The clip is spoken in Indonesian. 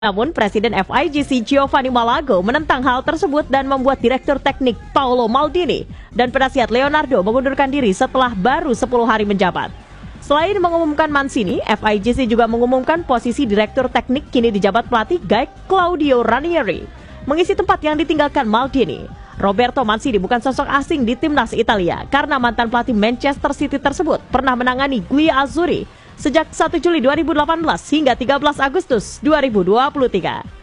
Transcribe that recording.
Namun Presiden FIGC Giovanni Malago menentang hal tersebut dan membuat Direktur Teknik Paolo Maldini dan penasihat Leonardo mengundurkan diri setelah baru 10 hari menjabat. Selain mengumumkan Mancini, FIGC juga mengumumkan posisi Direktur Teknik kini dijabat pelatih Guy Claudio Ranieri, mengisi tempat yang ditinggalkan Maldini. Roberto Mancini bukan sosok asing di timnas Italia karena mantan pelatih Manchester City tersebut pernah menangani Guia Azzurri sejak 1 Juli 2018 hingga 13 Agustus 2023.